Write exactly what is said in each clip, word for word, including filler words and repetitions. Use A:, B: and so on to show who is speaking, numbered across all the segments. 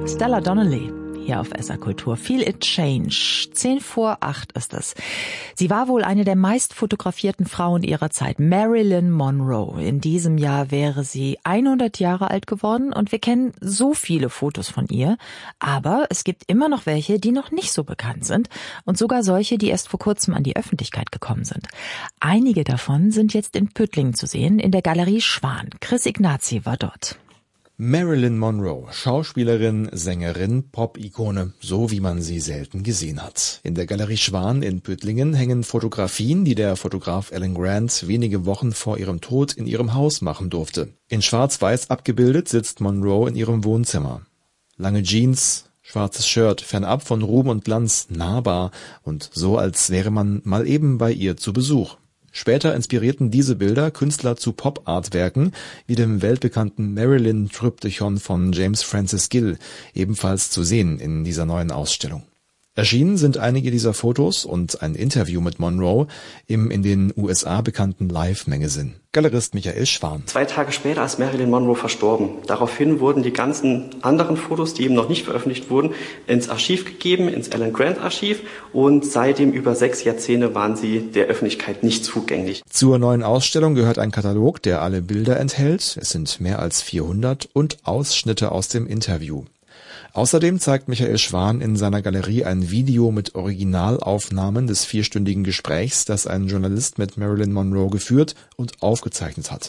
A: Stella Donnelly. Hier auf S R Kultur. Feel It Change. Zehn vor acht ist es. Sie war wohl eine der meist fotografierten Frauen ihrer Zeit. Marilyn Monroe. In diesem Jahr wäre sie hundert Jahre alt geworden und wir kennen so viele Fotos von ihr. Aber es gibt immer noch welche, die noch nicht so bekannt sind und sogar solche, die erst vor kurzem an die Öffentlichkeit gekommen sind. Einige davon sind jetzt in Püttlingen zu sehen, in der Galerie Schwan. Chris Ignazi war dort.
B: Marilyn Monroe, Schauspielerin, Sängerin, Pop-Ikone, so wie man sie selten gesehen hat. In der Galerie Schwan in Püttlingen hängen Fotografien, die der Fotograf Alan Grant wenige Wochen vor ihrem Tod in ihrem Haus machen durfte. In schwarz-weiß abgebildet sitzt Monroe in ihrem Wohnzimmer. Lange Jeans, schwarzes Shirt, fernab von Ruhm und Glanz, nahbar und so, als wäre man mal eben bei ihr zu Besuch. Später inspirierten diese Bilder Künstler zu Pop-Art-Werken, wie dem weltbekannten Marilyn-Tryptychon von James Francis Gill, ebenfalls zu sehen in dieser neuen Ausstellung. Erschienen sind einige dieser Fotos und ein Interview mit Monroe im in den U S A bekannten Life Magazine. Galerist Michael Schwan.
C: Zwei Tage später ist Marilyn Monroe verstorben. Daraufhin wurden die ganzen anderen Fotos, die eben noch nicht veröffentlicht wurden, ins Archiv gegeben, ins Alan Grant Archiv, und seitdem über sechs Jahrzehnte waren sie der Öffentlichkeit nicht zugänglich.
B: Zur neuen Ausstellung gehört ein Katalog, der alle Bilder enthält. Es sind mehr als vierhundert und Ausschnitte aus dem Interview. Außerdem zeigt Michael Schwan in seiner Galerie ein Video mit Originalaufnahmen des vierstündigen Gesprächs, das ein Journalist mit Marilyn Monroe geführt und aufgezeichnet hat.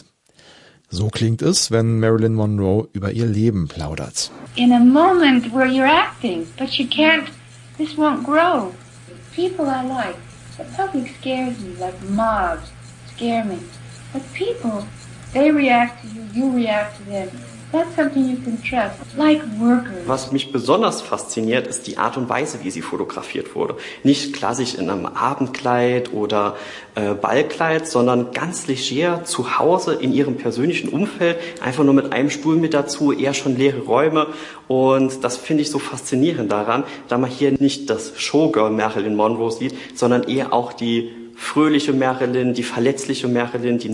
B: So klingt es, wenn Marilyn Monroe über ihr Leben plaudert.
D: In a moment where you're acting, but you can't, this won't grow. People I like, the public scares me, like mobs scare me. But people, they react to you, you react to them. That's something you can trust, like workers.
C: Was mich besonders fasziniert, ist die Art und Weise, wie sie fotografiert wurde. Nicht klassisch in einem Abendkleid oder äh, Ballkleid, sondern ganz leger zu Hause in ihrem persönlichen Umfeld, einfach nur mit einem Stuhl mit dazu, eher schon leere Räume. Und das finde ich so faszinierend daran, da man hier nicht das Showgirl Marilyn Monroe sieht, sondern eher auch die fröhliche Marilyn, die verletzliche Marilyn, die